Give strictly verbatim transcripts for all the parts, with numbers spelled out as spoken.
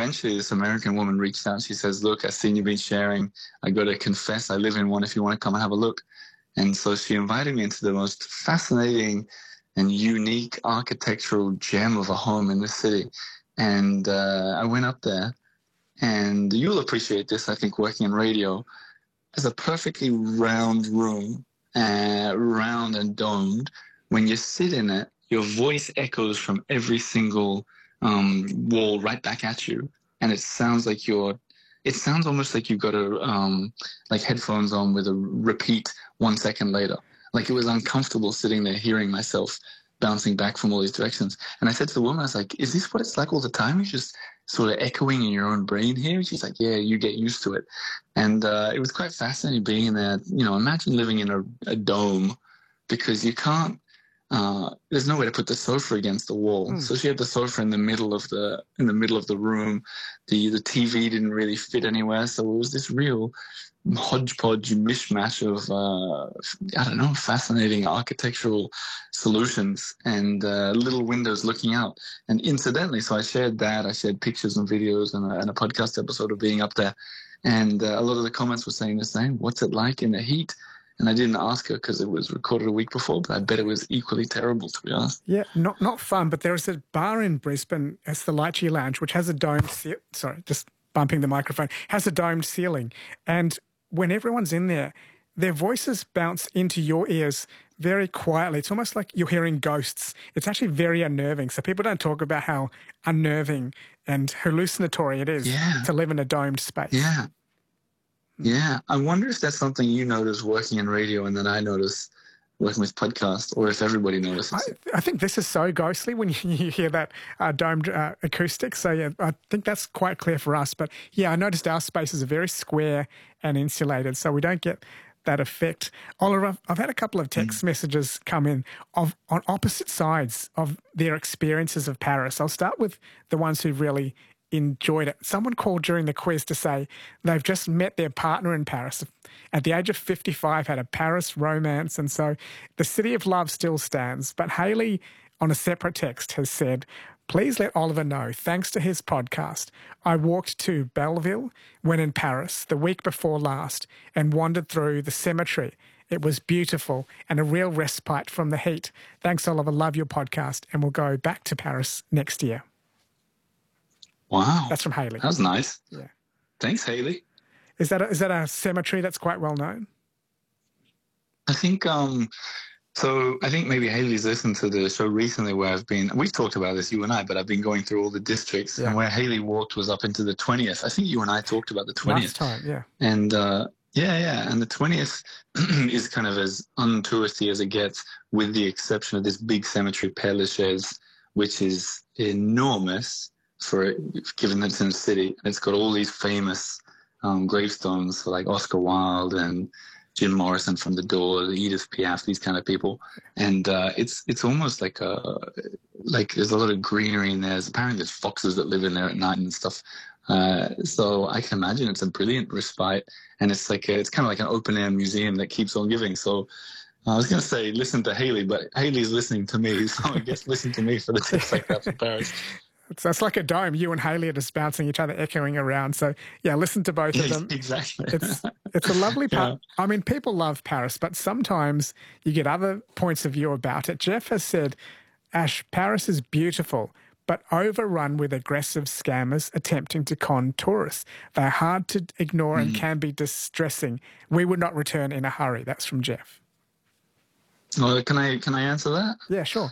eventually this American woman reached out. She says, look, I've seen you've been sharing. I got to confess, I live in one if you want to come and have a look. And so she invited me into the most fascinating and unique architectural gem of a home in the city. And uh, I went up there, and you'll appreciate this, I think, working in radio. It's a perfectly round room, uh, round and domed. When you sit in it, your voice echoes from every single um, wall right back at you. And it sounds like you're, it sounds almost like you've got a, um, like headphones on with a repeat one second later. Like it was uncomfortable sitting there hearing myself bouncing back from all these directions. And I said to the woman, I was like, is this what it's like all the time? You're just sort of echoing in your own brain here? And she's like, yeah, you get used to it. And uh, it was quite fascinating being there. You know, imagine living in a, a dome, because you can't, uh, there's nowhere to put the sofa against the wall. Mm. So she had the sofa in the middle of the, in the middle of the room. The, the T V didn't really fit anywhere. So it was this real hodgepodge mishmash of, uh, I don't know, fascinating architectural solutions and uh, little windows looking out. And incidentally, so I shared that, I shared pictures and videos and a, and a podcast episode of being up there. And uh, a lot of the comments were saying the same. What's it like in the heat? And I didn't ask her because it was recorded a week before, but I bet it was equally terrible, to be honest. Yeah, not not fun, but there is a bar in Brisbane, it's the Lychee Lounge, which has a domed, ce- sorry, just bumping the microphone, has a domed ceiling. And when everyone's in there, their voices bounce into your ears very quietly. It's almost like you're hearing ghosts. It's actually very unnerving. So people don't talk about how unnerving and hallucinatory it is yeah. to live in a domed space. Yeah. Yeah. I wonder if that's something you notice working in radio and then I notice working with podcasts, or if everybody notices I, it. I think this is so ghostly when you, you hear that uh, domed uh, acoustic. So, yeah, I think that's quite clear for us. But, yeah, I noticed our spaces are very square and insulated, so we don't get that effect. Oliver, I've, I've had a couple of text mm. messages come in of on opposite sides of their experiences of Paris. I'll start with the ones who really enjoyed it. Someone called during the quiz to say they've just met their partner in Paris. At the age of fifty-five, had a Paris romance, and so the city of love still stands. But Hayley, on a separate text, has said, please let Oliver know, thanks to his podcast, I walked to Belleville when in Paris the week before last and wandered through the cemetery. It was beautiful and a real respite from the heat. Thanks, Oliver. Love your podcast, and we'll go back to Paris next year. Wow. That's from Hayley. That was nice. Yeah. Thanks, Hayley. Is that a, is that a cemetery that's quite well known? I think, um, so I think maybe Hayley's listened to the show recently where I've been, we've talked about this, you and I, but I've been going through all the districts, yeah. and where Hayley walked was up into the twentieth. I think you and I talked about the twentieth. Last time, yeah. And, uh, yeah, yeah, and the twentieth is kind of as untouristy as it gets, with the exception of this big cemetery, Père Lachaise, which is enormous for given that it's in the city. And it's got all these famous um, gravestones for like Oscar Wilde and Jim Morrison from The Doors, Edith Piaf, these kind of people. And uh, it's it's almost like a, like there's a lot of greenery in there. There's, apparently there's foxes that live in there at night and stuff. Uh, so I can imagine it's a brilliant respite, and it's like a, it's kind of like an open air museum that keeps on giving. So I was going to say listen to Hayley, but Hayley's listening to me, so I guess listen to me for the tips like that for Paris. It's, it's like a dome. You and Hayley are just bouncing each other, echoing around. So, yeah, listen to both of them. Exactly. It's it's a lovely part. Yeah. I mean, people love Paris, but sometimes you get other points of view about it. Jeff has said, Ash, Paris is beautiful, but overrun with aggressive scammers attempting to con tourists. They're hard to ignore mm. and can be distressing. We would not return in a hurry. That's from Jeff. Well, can I can I answer that? Yeah, sure.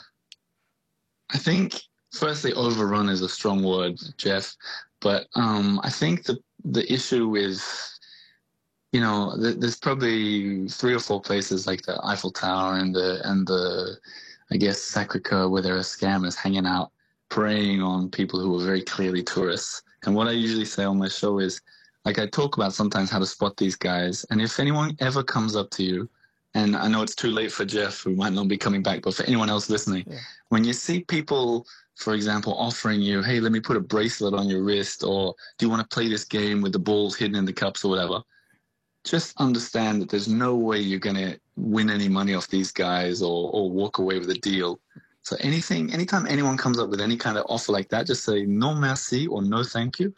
I think, firstly, overrun is a strong word, Jeff. But um, I think the the issue with, you know, th- there's probably three or four places like the Eiffel Tower and the and the, I guess, Sacré-Cœur, where there are scammers hanging out, preying on people who are very clearly tourists. And what I usually say on my show is, like, I talk about sometimes how to spot these guys. And if anyone ever comes up to you, and I know it's too late for Jeff, who might not be coming back, but for anyone else listening, yeah. when you see people, for example, offering you, hey, let me put a bracelet on your wrist, or do you want to play this game with the balls hidden in the cups or whatever, just understand that there's no way you're going to win any money off these guys or, or walk away with a deal. So anything, anytime anyone comes up with any kind of offer like that, just say no merci or no thank you.